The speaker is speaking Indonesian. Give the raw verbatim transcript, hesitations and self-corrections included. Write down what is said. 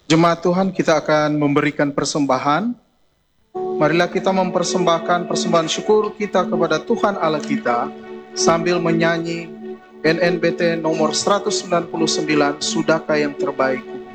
Jemaat Tuhan, kita akan memberikan persembahan. Marilah kita mempersembahkan persembahan syukur kita kepada Tuhan Allah kita sambil menyanyi N N B T nomor seratus sembilan puluh sembilan, Sudahkah yang terbaik